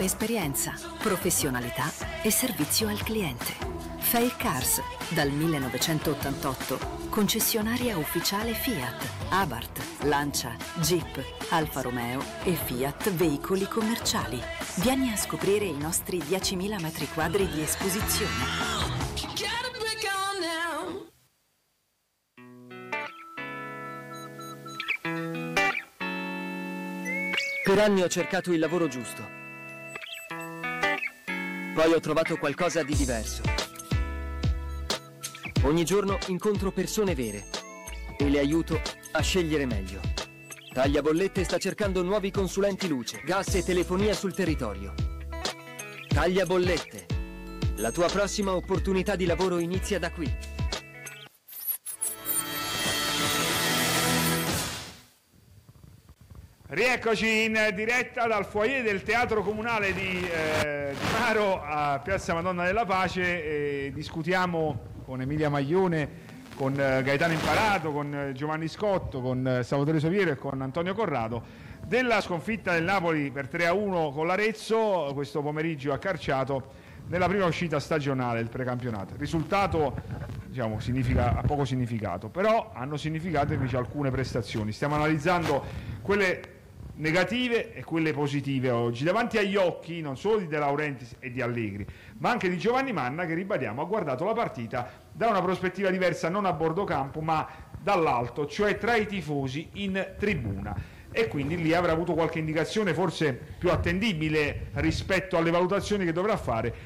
Esperienza, professionalità e servizio al cliente. Fair Cars, dal 1988, concessionaria ufficiale Fiat, Abarth, Lancia, Jeep, Alfa Romeo e Fiat Veicoli Commerciali. Vieni a scoprire i nostri 10.000 metri quadri di esposizione. Per anni ho cercato il lavoro giusto. Poi ho trovato qualcosa di diverso. Ogni giorno incontro persone vere e le aiuto a scegliere meglio. Tagliabollette sta cercando nuovi consulenti luce, gas e telefonia sul territorio. Tagliabollette. La tua prossima opportunità di lavoro inizia da qui. Rieccoci in diretta dal foyer del Teatro Comunale di Maro a Piazza Madonna della Pace. Discutiamo con Emilia Maglione, con Gaetano Imparato, con Giovanni Scotto, con Salvatore Soviero e con Antonio Corrado della sconfitta del Napoli per 3-1 con l'Arezzo questo pomeriggio a Carciato nella prima uscita stagionale del precampionato. Il risultato, diciamo, ha poco significato, però hanno significato invece alcune prestazioni. Stiamo analizzando quelle negative e quelle positive oggi, davanti agli occhi non solo di De Laurentiis e di Allegri, ma anche di Giovanni Manna, che ribadiamo ha guardato la partita da una prospettiva diversa, non a bordo campo ma dall'alto, cioè tra i tifosi in tribuna, e quindi lì avrà avuto qualche indicazione forse più attendibile rispetto alle valutazioni che dovrà fare